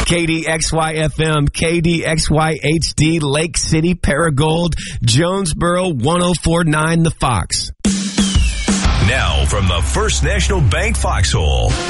KDXY-FM, KDXY-HD, Lake City, Paragould, Jonesboro, 104.9 The Fox. Now from the First National Bank Foxhole.